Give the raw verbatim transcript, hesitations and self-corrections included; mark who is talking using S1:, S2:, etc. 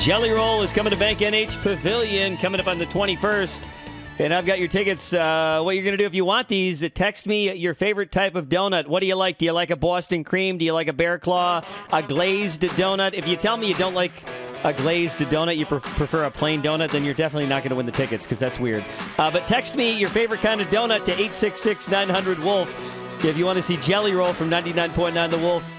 S1: Jelly Roll is coming to Bank N H Pavilion coming up on the twenty-first. And I've got your tickets. Uh, what you're going to do if you want these, text me your favorite type of donut. What do you like? Do you like a Boston cream? Do you like a Bear Claw? A glazed donut? If you tell me you don't like a glazed donut, you prefer a plain donut, then you're definitely not going to win the tickets because that's weird. Uh, but text me your favorite kind of donut to eight six six, nine hundred, wolf. If you want to see Jelly Roll from ninety-nine point nine The Wolf